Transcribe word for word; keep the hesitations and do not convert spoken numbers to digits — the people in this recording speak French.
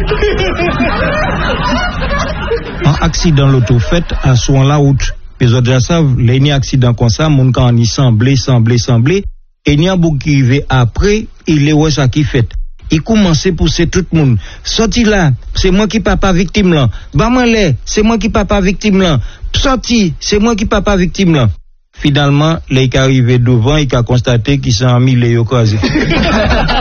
Un accident l'auto fait à soin la route. Les autres savent, les ni accident comme ça, mon quand y semblait, semblait, semblait, et n'y a beaucoup qui arrive après, il est ouais ça qui fait. Il commence à pousser tout le monde. Sorti là, c'est moi qui papa victime là. Bamanle, c'est moi qui papa victime là. Sorti, c'est moi qui papa victime là. Finalement, les qui arrivé devant, il a constaté qu'ils sont mis les écrasés.